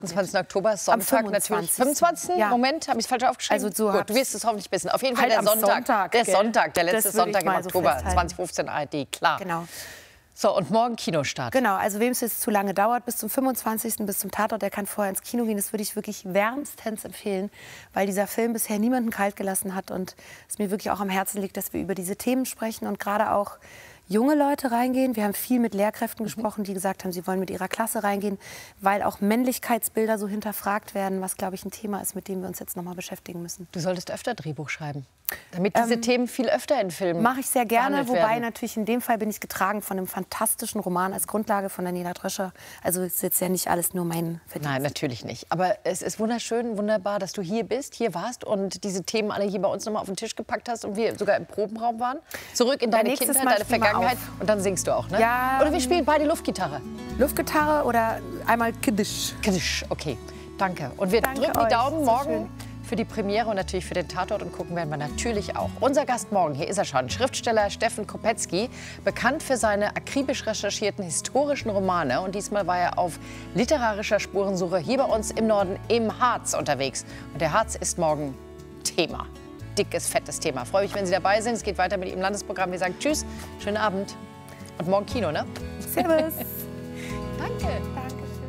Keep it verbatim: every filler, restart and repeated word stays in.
fünfundzwanzigsten Oktober, Sonntag natürlich. fünfundzwanzigsten Ja. Moment, habe ich es falsch aufgeschrieben? Also so Gut, du wirst es hoffentlich wissen. Auf jeden Fall halt der Sonntag. Sonntag der gell? Sonntag, der letzte Das würde Sonntag ich im mal so Oktober, festhalten. zwanzig fünfzehn A R D, klar. Genau. So, und morgen Kinostart. Genau, also wem es jetzt zu lange dauert, bis zum fünfundzwanzigsten bis zum Tatort, der kann vorher ins Kino gehen. Das würde ich wirklich wärmstens empfehlen, weil dieser Film bisher niemanden kalt gelassen hat und es mir wirklich auch am Herzen liegt, dass wir über diese Themen sprechen und gerade auch junge Leute reingehen. Wir haben viel mit Lehrkräften gesprochen, die gesagt haben, sie wollen mit ihrer Klasse reingehen, weil auch Männlichkeitsbilder so hinterfragt werden, was, glaube ich, ein Thema ist, mit dem wir uns jetzt noch mal beschäftigen müssen. Du solltest öfter Drehbuch schreiben, damit diese Ähm, Themen viel öfter in Filmen Mache ich sehr gerne, behandelt wobei werden. natürlich in dem Fall bin ich getragen von einem fantastischen Roman als Grundlage von Daniela Drescher. Also ist jetzt ja nicht alles nur mein Verdienst. Nein, natürlich nicht. Aber es ist wunderschön, wunderbar, dass du hier bist, hier warst und diese Themen alle hier bei uns noch mal auf den Tisch gepackt hast und wir sogar im Probenraum waren. Zurück in deine Nächstes Kindheit, Mal deine spielen wir Vergangenheit auf. und dann singst du auch, ne? Ja, Oder wir spielen beide Luftgitarre. Luftgitarre oder einmal Kiddisch. Kiddisch, okay. Danke. Und wir Danke drücken die euch. Daumen So morgen schön. für die Premiere und natürlich für den Tatort und gucken werden wir natürlich auch. Unser Gast morgen, hier ist er schon, Schriftsteller Steffen Kopetzky, bekannt für seine akribisch recherchierten historischen Romane. Und diesmal war er auf literarischer Spurensuche hier bei uns im Norden im Harz unterwegs. Und der Harz ist morgen Thema. Dickes, fettes Thema. Freue mich, wenn Sie dabei sind. Es geht weiter mit Ihrem Landesprogramm. Wir sagen Tschüss, schönen Abend und morgen Kino, ne? Servus. Danke.